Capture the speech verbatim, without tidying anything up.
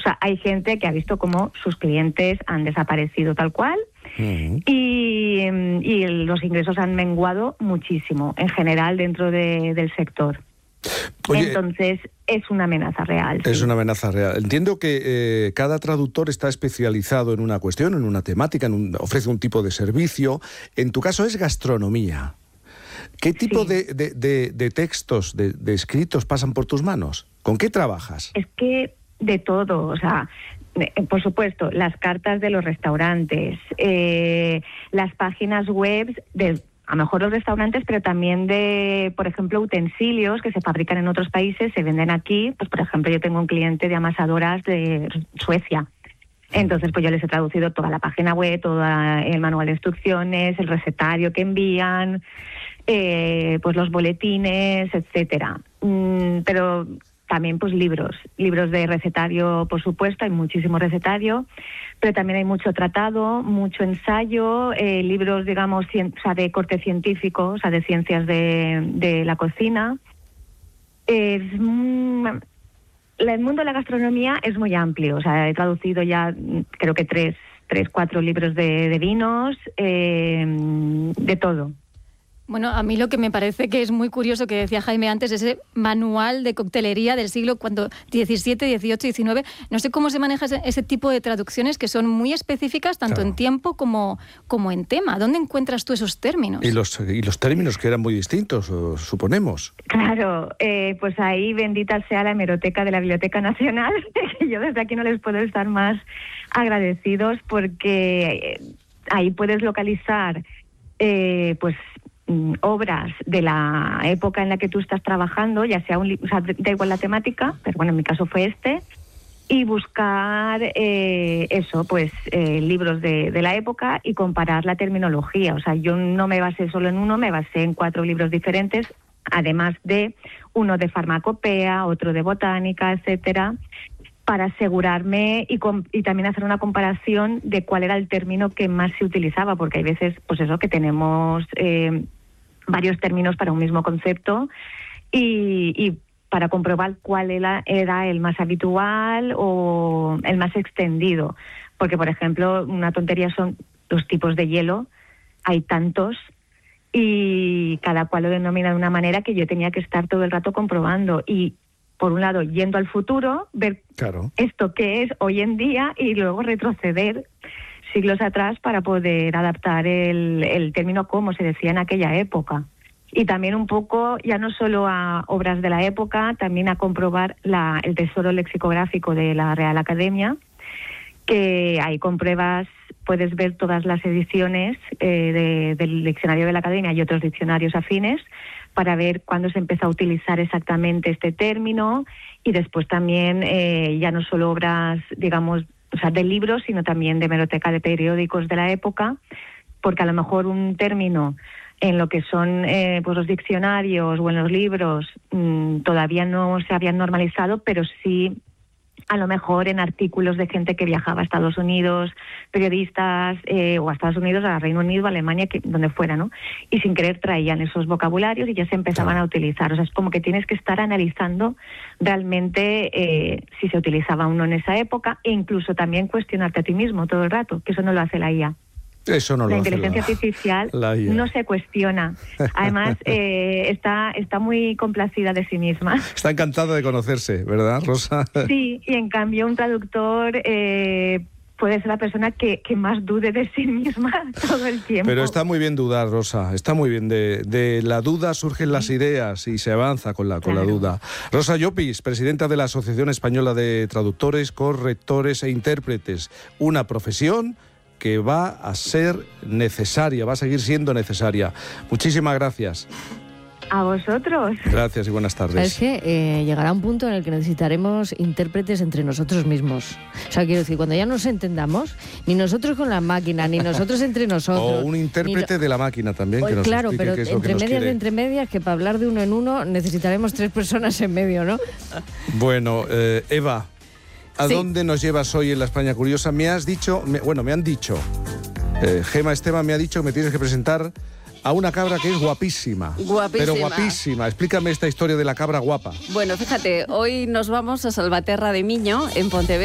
sea, hay gente que ha visto cómo sus clientes han desaparecido tal cual uh-huh. y, y los ingresos han menguado muchísimo, en general, dentro de, del sector. Oye, entonces, es una amenaza real. Es sí. una amenaza real. Entiendo que eh, cada traductor está especializado en una cuestión, en una temática, en un, ofrece un tipo de servicio. En tu caso es gastronomía. ¿Qué tipo sí. de, de, de, de textos, de, de escritos pasan por tus manos? ¿Con qué trabajas? Es que de todo, o sea, por supuesto, las cartas de los restaurantes, eh, las páginas web de... a lo mejor los restaurantes, pero también de, por ejemplo, utensilios que se fabrican en otros países, se venden aquí. Pues, por ejemplo, yo tengo un cliente de amasadoras de Suecia. Entonces, pues yo les he traducido toda la página web, todo el manual de instrucciones, el recetario que envían, eh, pues los boletines, etcétera. Mm, pero también, pues libros, libros de recetario, por supuesto, hay muchísimo recetario, pero también hay mucho tratado, mucho ensayo, eh, libros, digamos, cien, o sea, de corte científico, o sea, de ciencias de, de la cocina. Es, mm, el mundo de la gastronomía es muy amplio, o sea, he traducido ya, creo que tres, tres cuatro libros de, de vinos, eh, de todo. Bueno, a mí lo que me parece que es muy curioso, que decía Jaime antes, ese manual de coctelería del siglo diecisiete, dieciocho, diecinueve. No sé cómo se maneja ese, ese tipo de traducciones que son muy específicas, tanto claro. en tiempo como, como en tema. ¿Dónde encuentras tú esos términos? Y los, y los términos que eran muy distintos, suponemos. Claro, eh, pues ahí bendita sea la hemeroteca de la Biblioteca Nacional, que yo desde aquí no les puedo estar más agradecidos, porque ahí puedes localizar, eh, pues, obras de la época en la que tú estás trabajando, ya sea un o sea, da igual la temática, pero bueno, en mi caso fue este, y buscar eh, eso, pues eh, libros de, de la época y comparar la terminología. O sea, yo no me basé solo en uno, me basé en cuatro libros diferentes, además de uno de farmacopea, otro de botánica, etcétera, para asegurarme y, com- y también hacer una comparación de cuál era el término que más se utilizaba, porque hay veces, pues eso, que tenemos eh, varios términos para un mismo concepto y, y para comprobar cuál era, era el más habitual o el más extendido. Porque, por ejemplo, una tontería son los tipos de hielo, hay tantos, y cada cual lo denomina de una manera que yo tenía que estar todo el rato comprobando. Y por un lado, yendo al futuro, ver claro. esto que es hoy en día y luego retroceder siglos atrás para poder adaptar el, el término como se decía en aquella época. Y también un poco, ya no solo a obras de la época, también a comprobar la, el tesoro lexicográfico de la Real Academia, que ahí compruebas, puedes ver todas las ediciones eh, de, del diccionario de la Academia y otros diccionarios afines, para ver cuándo se empezó a utilizar exactamente este término, y después también eh, ya no solo obras, digamos, o sea, de libros, sino también de hemeroteca de periódicos de la época, porque a lo mejor un término en lo que son eh, pues los diccionarios o en los libros mmm, todavía no se habían normalizado, pero sí a lo mejor en artículos de gente que viajaba a Estados Unidos, periodistas, eh, o a Estados Unidos, a Reino Unido, a Alemania, que, donde fuera, ¿no? Y sin querer traían esos vocabularios y ya se empezaban a utilizar. O sea, es como que tienes que estar analizando realmente eh, si se utilizaba uno en esa época, e incluso también cuestionarte a ti mismo todo el rato, que eso no lo hace la I A. Eso no lo la hace inteligencia la, artificial la I A. No se cuestiona. Además, eh, está, está muy complacida de sí misma. Está encantada de conocerse, ¿verdad, Rosa? Sí, y en cambio un traductor eh, puede ser la persona que, que más dude de sí misma todo el tiempo. Pero está muy bien dudar, Rosa, está muy bien. De, de la duda surgen las ideas y se avanza con la, con claro. la duda. Rosa Llopis, presidenta de la Asociación Española de Traductores, Correctores e Intérpretes. Una profesión que va a ser necesaria, va a seguir siendo necesaria. Muchísimas gracias. A vosotros. Gracias y buenas tardes. Es que eh, llegará un punto en el que necesitaremos intérpretes entre nosotros mismos. O sea, quiero decir, cuando ya nos entendamos, ni nosotros con la máquina, ni nosotros entre nosotros. O un intérprete no... de la máquina también. O, que nos claro, pero qué es entre lo que medias nos de entre medias, que para hablar de uno en uno necesitaremos tres personas en medio, ¿no? Bueno, eh, Eva, ¿a sí. dónde nos llevas hoy en La España Curiosa? Me has dicho, me, bueno, me han dicho, eh, Gema Esteban me ha dicho que me tienes que presentar a una cabra que es guapísima. Guapísima. Pero guapísima. Explícame esta historia de la cabra guapa. Bueno, fíjate, hoy nos vamos a Salvaterra de Miño, en Pontevedra.